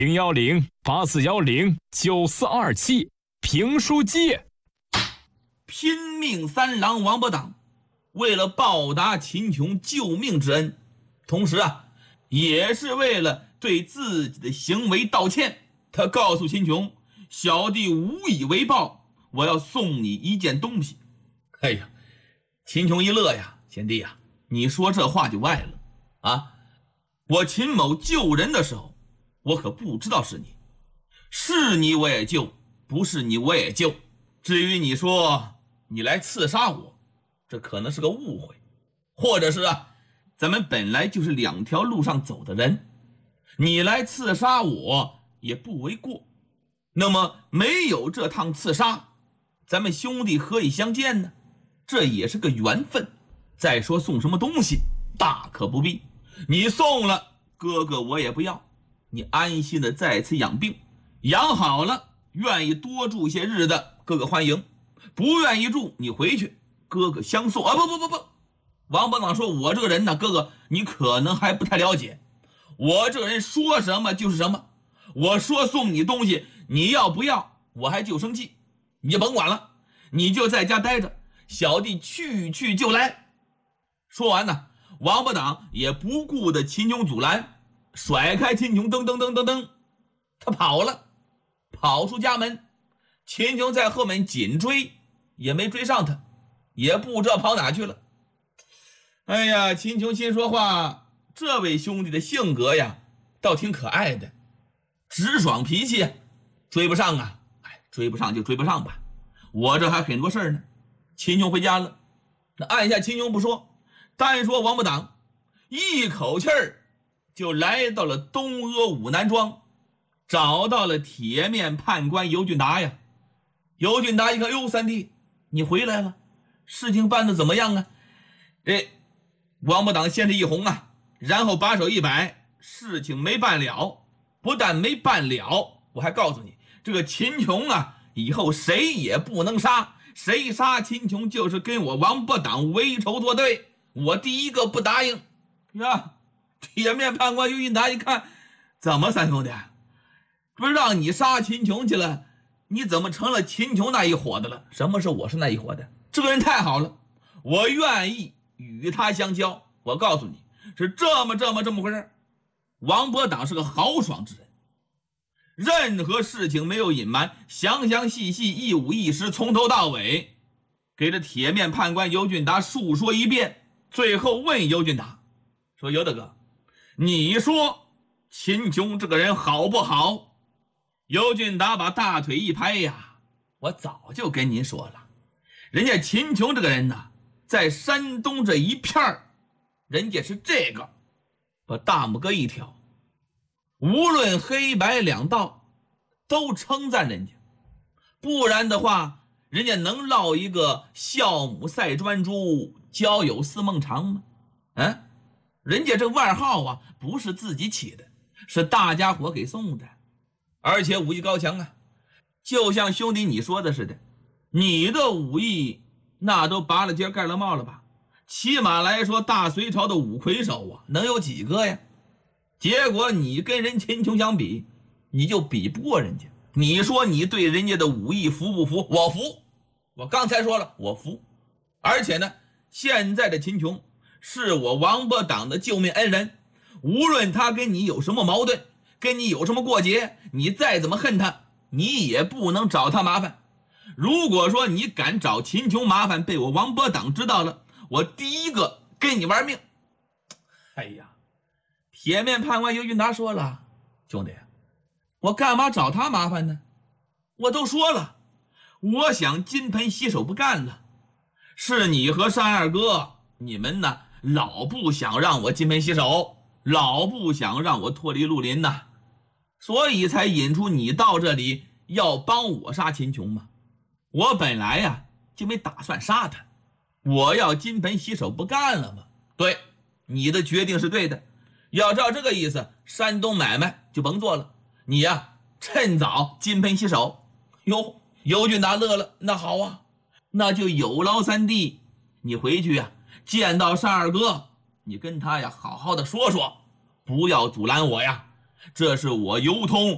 010-8410-9427评书界。 拼命三郎王八党为了报答秦琼救命之恩，同时也是为了对自己的行为道歉，他告诉秦琼，小弟无以为报，我要送你一件东西。哎呀，秦琼一乐呀，贤弟呀，你说这话就歪了我秦某救人的时候，我可不知道是你，是你我也救，不是你我也救。至于你说你来刺杀我，这可能是个误会，或者是咱们本来就是两条路上走的人，你来刺杀我也不为过。那么没有这趟刺杀，咱们兄弟何以相见呢？这也是个缘分。再说送什么东西，大可不必，你送了哥哥我也不要，你安心的在此养病，养好了愿意多住些日子，哥哥欢迎；不愿意住，你回去，哥哥相送。不，王八党说，我这个人呢，哥哥你可能还不太了解，我这个人说什么就是什么，我说送你东西，你要不要我还就生气，你就甭管了，你就在家待着，小弟去就来。说完呢，王八党也不顾的秦琼阻拦，甩开秦琼，噔，他跑了，跑出家门。秦琼在后面紧追，也没追上他，也不知道跑哪去了。哎呀，秦琼心说话，这位兄弟的性格呀倒挺可爱的，直爽脾气，追不上追不上就追不上吧，我这还很多事呢。秦琼回家了，那按下秦琼不说，单说王八党一口气儿就来到了东阿武南庄，找到了铁面判官尤俊达呀。尤俊达一看，哟，三弟你回来了，事情办得怎么样啊？王八党先是一红然后把手一摆，事情没办了。不但没办了，我还告诉你，这个秦琼以后谁也不能杀，谁杀秦琼就是跟我王八党为仇作对，我第一个不答应呀。铁面判官尤俊达一看，怎么三兄弟，不是让你杀秦琼去了，你怎么成了秦琼那一伙的了？什么是我是那一伙的？这个人太好了，我愿意与他相交。我告诉你，是这么回事。王八党是个豪爽之人，任何事情没有隐瞒，详细一五一十，从头到尾给这铁面判官尤俊达述说一遍。最后问尤俊达说，尤大哥，你说秦琼这个人好不好？尤俊达把大腿一拍呀，我早就跟您说了，人家秦琼这个人在山东这一片人家是这个，把大拇哥一挑，无论黑白两道都称赞人家，不然的话人家能落一个孝母赛专诸，交友似孟尝吗？人家这外号不是自己起的，是大家伙给送的，而且武艺高强就像兄弟你说的似的，你的武艺那都拔了尖盖了帽了吧，起码来说大隋朝的五魁首能有几个呀？结果你跟人秦琼相比，你就比不过人家。你说你对人家的武艺服不服？我服，我刚才说了，我服。而且呢，现在的秦琼是我王八党的救命恩人，无论他跟你有什么矛盾，跟你有什么过节，你再怎么恨他，你也不能找他麻烦。如果说你敢找秦琼麻烦，被我王八党知道了，我第一个跟你玩命。哎呀，铁面判官尤俊达说了，兄弟，我干嘛找他麻烦呢？我都说了，我想金盆洗手不干了，是你和单二哥，你们老不想让我金盆洗手，老不想让我脱离绿林所以才引出你到这里要帮我杀秦琼嘛。我本来就没打算杀他，我要金盆洗手不干了嘛。对，你的决定是对的，要照这个意思，山东买卖就甭做了，你趁早金盆洗手。哟，尤俊达乐了，那好那就有劳三弟，你回去见到单二哥，你跟他好好的说说，不要阻拦我这是我尤通